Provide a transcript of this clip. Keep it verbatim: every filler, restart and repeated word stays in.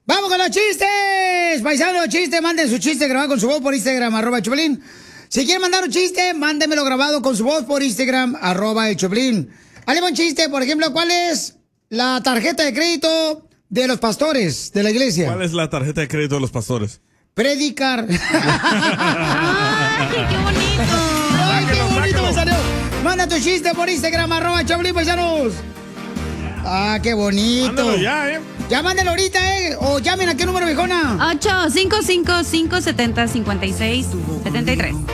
¡Vamos con los chistes! Paisanos, chiste, manden su chiste grabado con su voz por Instagram, arroba el Choplin. Si quieren mandar un chiste, mándemelo grabado con su voz por Instagram, arroba el Choplin. Hale un chiste, por ejemplo, ¿cuál es la tarjeta de crédito de los pastores de la iglesia? ¿Cuál es la tarjeta de crédito de los pastores? Predicar. ¡Ay, qué bonito! ¡Ay, qué Sáquelo, bonito sáquelo. me salió! Manda tu chiste por Instagram, arroba el Choplin, paisanos. ¡Ah, qué bonito! Mándalo ya, ¿eh? Ya mándenlo ahorita, ¿eh? O llamen a qué número, viejona. ocho cinco cinco, cinco siete cero, cinco seis siete tres.